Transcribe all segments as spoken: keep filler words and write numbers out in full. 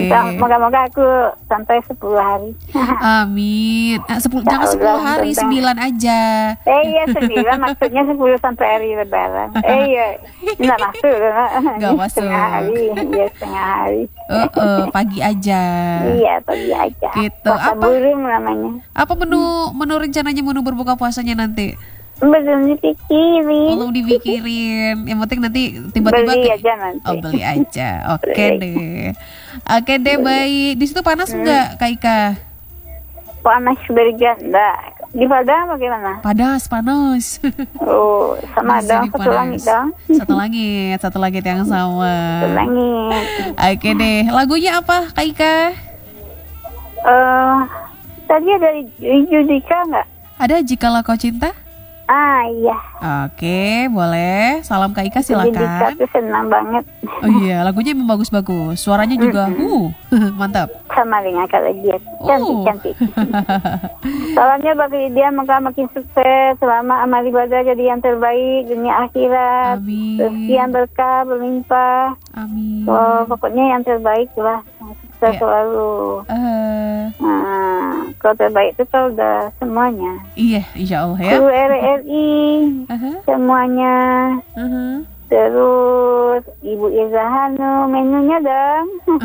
Moga-moga aku sampai sepuluh hari. Amin. Ah, sepuluh, jangan sepuluh hari, sembilan aja. Eh iya sembilan, maksudnya sepuluh sampai hari lebaran. Eh iya, nggak masuk. Nggak masuk. Setengah hari, iya setengah hari. Uh, uh, pagi aja. Iya pagi aja. Gitu. Puasa Apa? burung namanya. Apa menu menu rencananya menu berbuka puasanya nanti? Belum dipikirin. Belum dipikirin. Yang penting nanti tiba-tiba beli ke- aja nanti. Oh, beli aja. Oke Beli. deh. Oke deh, baik. Di situ panas enggak, Kak Ika? Panas berjanda. Di Padang bagaimana? Panas, panas. Oh, sama Di dong, sini satu panas. langit dong. Satu langit, satu langit yang sama. Satu langit. Oke deh. Lagunya apa, Kak Ika? Eh, tadi ada Judika nggak? Ada Jikalau Kau Cinta? Ah iya. Oke, boleh. Salam Kak Ika, Judika silakan. tuh senang banget. Oh iya, lagunya emang bagus-bagus. Suaranya juga, uh, mantap. Sama dengan kalau dia cantik Oh. cantik. Salamnya bagi dia moga makin sukses selama amal ibadah jadi yang terbaik dunia akhirat. Amin. Sekian berkah berlimpah. Amin. Oh, pokoknya yang terbaik lah. Sukses Ya. selalu. Eh, Nah, kalau terbaik itu kalau udah semuanya. iya, insya Allah ya. Guru R R I Aha, semuanya. aha. Terus Ibu Iza Hanum menunya dong.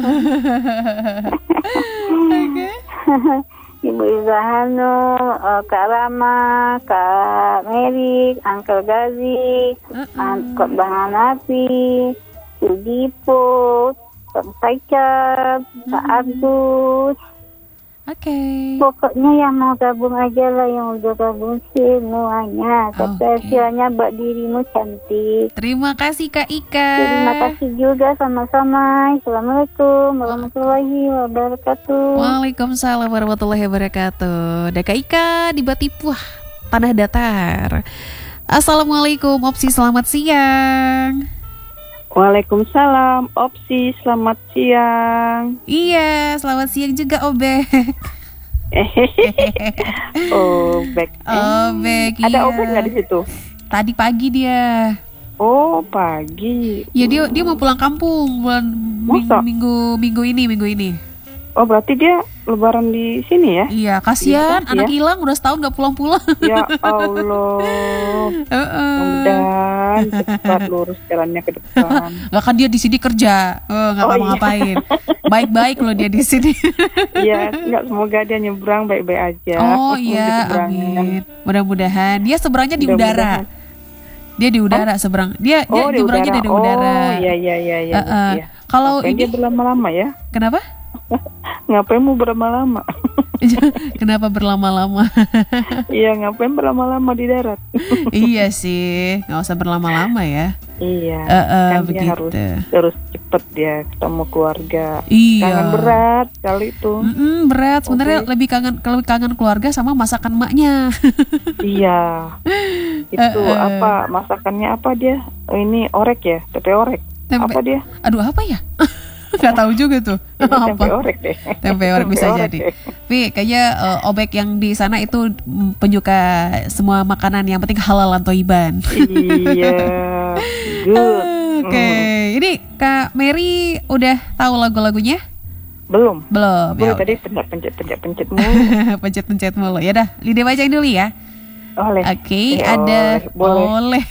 Oke. Ibu Iza Hanum, uh, Kak Rama, Kak Mary, Uncle Gazi, Uncle Bang Hanafi, Sudipo, Bang Saicap, Pak Agus. Oke. Pokoknya yang mau gabung aja lah, yang udah gabung semuanya. Oke. Spesialnya Mbak dirimu cantik. Terima kasih Kak Ika. Terima kasih juga sama-sama. Assalamualaikum warahmatullahi wabarakatuh. Waalaikumsalam warahmatullahi wabarakatuh. Ada Kak Ika di Batipuah, Tanah Datar. Assalamualaikum Opsi, selamat siang. Waalaikumsalam, Opsi, selamat siang. Iya, selamat siang juga Obek. Obek. Obek, Ada iya. Obek nggak di situ? Tadi pagi dia. Oh, pagi. Ya dia dia mau pulang kampung bulan ming- Masa? minggu minggu ini minggu ini. Oh, berarti dia lebaran di sini ya? Iya, kasihan Iya, anak ya. hilang udah setahun nggak pulang-pulang. Ya Allah. Heeh. Mudah-mudahan cepat lurus jalannya ke depan. Nggak kan dia di sini kerja, eh, nggak Oh, iya. ngapa-ngapain. Baik-baik loh dia di sini. Iya, nggak semoga dia nyebrang baik-baik aja. Oh Pas mau iya, diseberangin. amin. Mudah-mudahan dia seberangnya di Mudah-mudahan. udara. Dia di udara seberang. Dia dia Oh, di nyebrangnya udara. dari udara. Oh, iya iya iya iya. Heeh. iya. Kalau Ngapain dia ini berlama-lama ya? kenapa? Ngapain mau berlama-lama? Kenapa berlama-lama? Iya, ngapain berlama-lama di darat? Iya sih, nggak usah berlama-lama ya. Iya, Eh, eh, kan dia begitu. harus harus cepet dia ketemu keluarga. Iya. Kangen berat kali itu. Mm-mm, berat. Sebenarnya Oke. lebih kangen lebih kangen keluarga sama masakan emaknya. Iya. Itu Eh, eh. apa masakannya apa dia? Oh, ini orek ya, tempe orek. Tempe. Apa dia? Aduh apa ya? Gak tahu juga tuh. Ini tempe Apa? orek deh. Tempe orek bisa orek jadi. deh. Tapi kayaknya eh, Obek yang di sana itu mm, penyuka semua makanan yang penting halal atau iban. Iya. Good. Oke, Hmm. ini Kak Mary udah tahu lagu-lagunya? Belum. Belum. Gue Ya tadi pencet-pencet pencet-pencet mulu. udah. Pencet-pencet mulu. Ya dah, Lidah bacain dulu ya. Oleh. Oke, Ya, ada oleh. Boleh. oleh,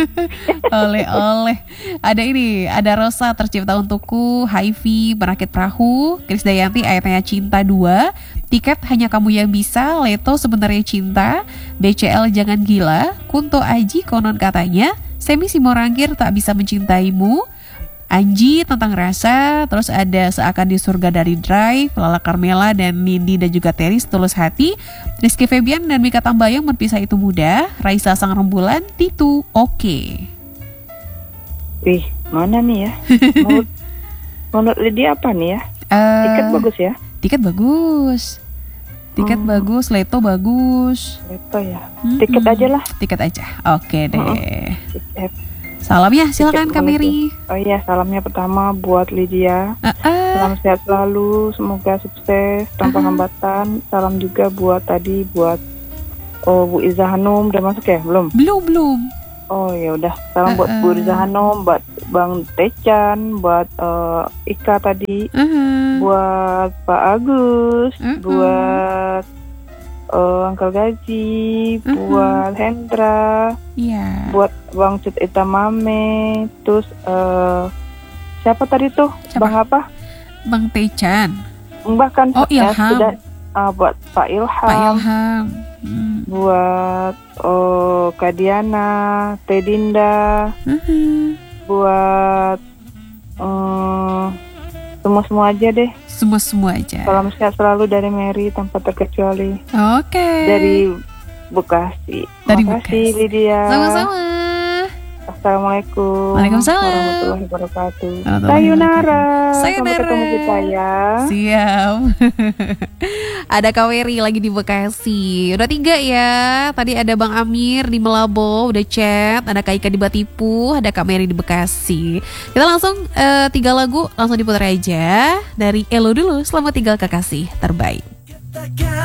oleh, oleh. Ada ini, ada Rosa tercipta untukku, Haifi merakit perahu, Krisdayanti ayatnya cinta dua, tiket hanya kamu yang bisa, Leto sebenarnya cinta, B C L jangan gila, Kunto Aji konon katanya, Semi Simorangkir tak bisa mencintaimu, Anji tentang rasa, terus ada Seakan di Surga dari Drive, Lala Carmela dan Nindi dan juga Teris Tulus Hati, Rizky Febian dan Mika Tambayong berpisah itu mudah, Raisa Sang Rembulan, Titu, oke. Wih, mana nih ya? Menurut, menurut Lydia apa nih ya? Eh, Tiket bagus ya? Tiket bagus. Tiket Hmm. bagus, Leto bagus. Itu ya. Mm-mm. Tiket aja lah. Tiket aja. Oke deh. Tiket. Salamnya silakan Tiket Kak boleh Mary. tuh. Oh iya, salamnya pertama buat Lydia. Ah, ah. Salam sehat selalu, semoga sukses tanpa Ah. hambatan. Salam juga buat tadi buat oh Bu Iza Hanum udah masuk ya? Belum? Belum belum. Oh ya udah. Salam buat Ah, Bu ah. Iza Hanum, buat Bang Tecan, buat uh, Ika tadi, Uh-huh. buat Pak Agus, Mm-mm. buat uh, Uncle Gaji, Mm-mm. buat Hendra, Iya. buat Bang Cut Itamame, terus uh, siapa tadi tuh? Siapa? Bang apa? Bang Techan. Bahkan Oh, Ilham. sudah uh, buat Pak Ilham, Pak Ilham. Hmm. buat uh, Kak Diana, Teh Dinda, Uh-huh. buat uh, semua-semua aja deh. Semua-semua aja. Salam sehat selalu dari Mary tanpa terkecuali. Oke. Dari Bekasi. Dari Makasih Bekasi. Lydia. Sama-sama. Assalamualaikum Waalaikumsalam. warahmatullahi wabarakatuh. Warahmatullahi Sayonara. wabarakatuh. Sampai Sayonara. ketemu kita ya. Siap. Ada Kak Wery lagi di Bekasi. Udah tiga ya. Tadi ada Bang Amir di Melabo, udah chat. Ada Kak Ika di Batipu, ada Kak Mary di Bekasi. Kita langsung eh, tiga lagu langsung diputar aja. Dari Elo dulu, Selamat Tinggal Kekasih Terbaik.